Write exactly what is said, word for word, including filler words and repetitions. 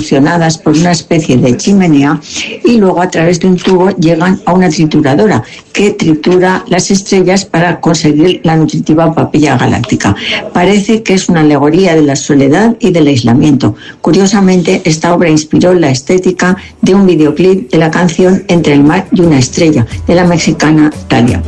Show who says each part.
Speaker 1: succionadas por una especie de chimenea y luego a través de un tubo llegan a una trituradora que tritura las estrellas para conseguir la nutritiva papilla galáctica. Parece que es una alegoría de la soledad y del aislamiento. Curiosamente, esta obra inspiró la estética de un videoclip de la canción Entre el mar y una estrella, de la mexicana Thalía.